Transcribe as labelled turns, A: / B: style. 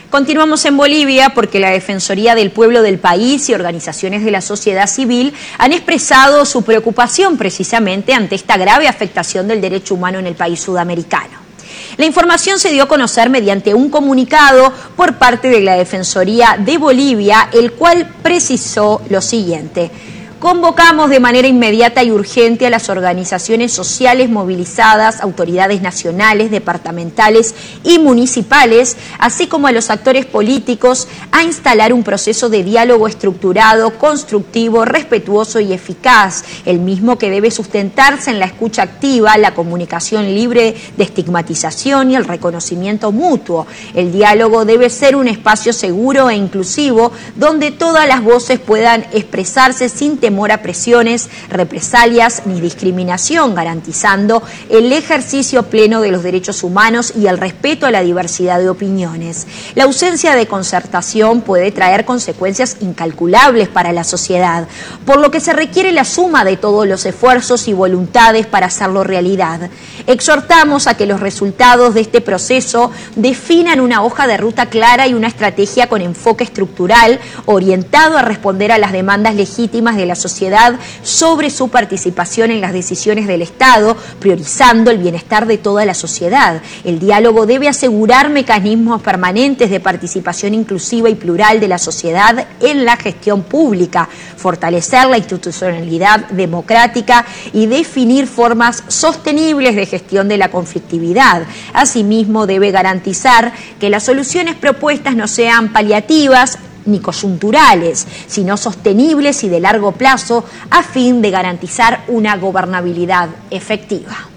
A: Continuamos en Bolivia porque la Defensoría del Pueblo del país y organizaciones de la sociedad civil han expresado su preocupación precisamente ante esta grave afectación del derecho humano en el país sudamericano. La información se dio a conocer mediante un comunicado por parte de la Defensoría de Bolivia, el cual precisó lo siguiente: convocamos de manera inmediata y urgente a las organizaciones sociales movilizadas, autoridades nacionales, departamentales y municipales, así como a los actores políticos, a instalar un proceso de diálogo estructurado, constructivo, respetuoso y eficaz, el mismo que debe sustentarse en la escucha activa, la comunicación libre de estigmatización y el reconocimiento mutuo. El diálogo debe ser un espacio seguro e inclusivo donde todas las voces puedan expresarse sin temor a presiones, represalias ni discriminación, garantizando el ejercicio pleno de los derechos humanos y el respeto a la diversidad de opiniones. La ausencia de concertación puede traer consecuencias incalculables para la sociedad, por lo que se requiere la suma de todos los esfuerzos y voluntades para hacerlo realidad. Exhortamos a que los resultados de este proceso definan una hoja de ruta clara y una estrategia con enfoque estructural orientado a responder a las demandas legítimas de la sociedad sobre su participación en las decisiones del Estado, priorizando el bienestar de toda la sociedad. El diálogo debe asegurar mecanismos permanentes de participación inclusiva y plural de la sociedad en la gestión pública, fortalecer la institucionalidad democrática y definir formas sostenibles de gestión de la conflictividad. Asimismo, debe garantizar que las soluciones propuestas no sean paliativas ni coyunturales, sino sostenibles y de largo plazo, a fin de garantizar una gobernabilidad efectiva.